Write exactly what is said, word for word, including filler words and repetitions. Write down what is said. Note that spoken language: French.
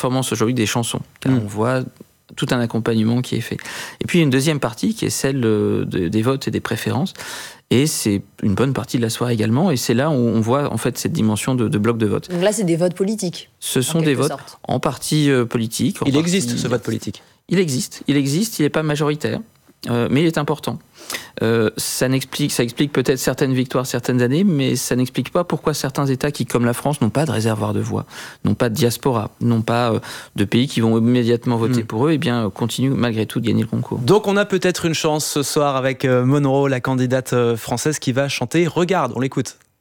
performance aujourd'hui des chansons. Car mmh. on voit tout un accompagnement qui est fait. Et puis, il y a une deuxième partie qui est celle de, des votes et des préférences. Et c'est une bonne partie de la soirée également. Et c'est là où on voit en fait cette dimension de, de bloc de vote. Donc là, c'est des votes politiques. Ce sont des votes sorte. en partie euh, politiques. En il partie, existe ce vote politique. Il existe. Il existe. Il n'est pas majoritaire. Euh, mais il est important. Euh, ça, n'explique, ça explique peut-être certaines victoires certaines années, mais ça n'explique pas pourquoi certains États qui, comme la France, n'ont pas de réservoir de voix, n'ont pas de diaspora, n'ont pas euh, de pays qui vont immédiatement voter mmh. pour eux, et bien continuent malgré tout de gagner le concours. Donc on a peut-être une chance ce soir avec Monroe, la candidate française qui va chanter « Regarde », on l'écoute.